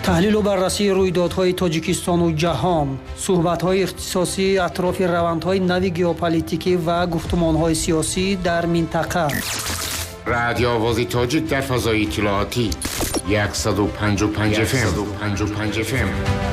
تحلیل و بررسی رویدادهای تاجیکستان و جهان، صحبت‌های اختصاصی اطراف روندهای نو ژئوپلیتیکی و گفتمان‌های سیاسی در منطقه. رادیو آوازی تاجیک در فضای اطلاعاتی 155 FM.